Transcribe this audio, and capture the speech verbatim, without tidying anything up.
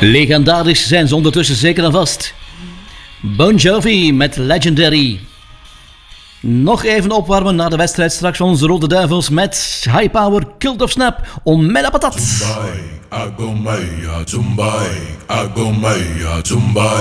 Legendarisch zijn ze ondertussen zeker en vast. Bon Jovi met Legendary. Nog even opwarmen na de wedstrijd straks van onze Rode Duivels met High Power Cult of Snap om met patat. Tumbai, agomaya, tumbai, agomaya, tumbai.